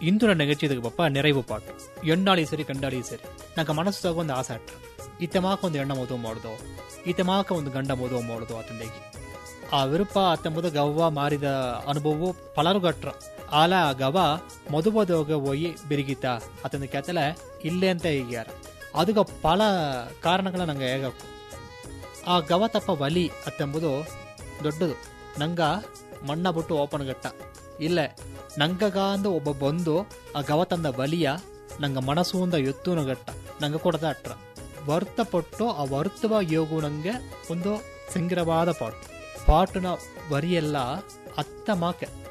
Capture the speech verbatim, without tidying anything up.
ಇಂದು ನನ್ನ ನೆಗಚಿದಕ್ಕೆ ಪಪ್ಪ ನೆರವು ಪಾಟು ಎಣ್ಣಾಳಿ ಸರಿ ಕಂಡಾಳಿ ಸರಿ ನಂಗೆ ಮನಸ್ಸಾಗ ಒಂದು ಆಸೆ ಅಟ್ರ ಈತ ಮಾಕ ಒಂದು ಎಣ್ಣ ಮದುವೆ ಮಾಡ್ದು ಈತ ಮಾಕ ಒಂದು ಗಂಡ ಮದುವೆ ಮಾಡ್ದು ಆತಂದೇಗಿ ಆ ವಿರುಪ ಅತ್ತಂಬುದು ಗವ್ವ ಮಾರಿದ ಅನುಭವವು ಪಲರುಗಟ್ರ ಆಲ ಆ ಗವ ಮದುವದೋಗ ಹೋಗಿ ಬಿರಿಗಿತ ಅತಂದು ಕೆತ್ತಲ ಇಲ್ಲೇ ಅಂತ ಹೀಗ್ಯಾರ ಅದಗ ಪಲ ಕಾರಣಗಳ ನಂಗೆ ಹೇಗಕ್ಕು ಆ ಗವ ತಪ್ಪ ಒಲಿ ಅತ್ತಂಬುದು ದೊಡ್ಡದು ನಂಗ ಮಣ್ಣ ಬಿಟ್ಟು ಓಪನ್ ಗಟ್ಟ ಇಲ್ಲೇ ನಂಗಗ ಅಂದು ಒಬ್ಬ ಬಂದು ಆ ಗವ ತಂದ ಬಲಿಯ ನಂಗ ಮನಸ್ಸು ಒಂದ ಎತ್ತುನ ಗಟ್ಟ ನಂಗೆ ಕೊಡದ ಅಟ್ರ ವರ್ತಪಟ್ಟು ಆ ವರ್ತವ ಯೋಗು ನಂಗೆ ಒಂದು ಸಂಗ್ರಹವಾದ ಪಾಟು ಪಾಟುನ ವರಿಯೆಲ್ಲ ಅತ್ತ ಮಾಕೆ